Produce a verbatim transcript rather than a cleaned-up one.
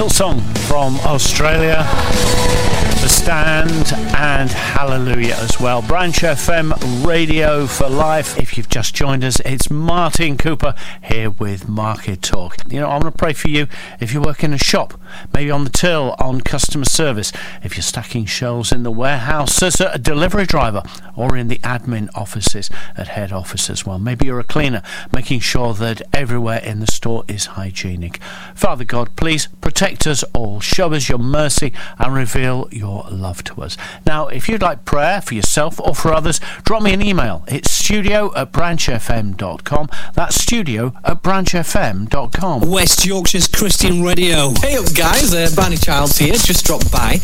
Hillsong from Australia, The Stand, and Hallelujah as well. Branch F M Radio for Life. If you've just joined us, it's Martin Cooper here with Market Talk. You know, I'm going to pray for you if you work in a shop, maybe on the till, on customer service, if you're stacking shelves in the warehouse as a delivery driver, or in the admin offices at head office as well. Maybe you're a cleaner, making sure that everywhere in the store is hygienic. Father God, please protect us all, show us your mercy, and reveal your love to us. Now, if you'd like prayer for yourself or for others, drop me an email. It's studio at branch f m dot com. That's studio at branch f m dot com. West Yorkshire's Christian Radio. Hey up guys, uh, Barney Childs here, just dropped by.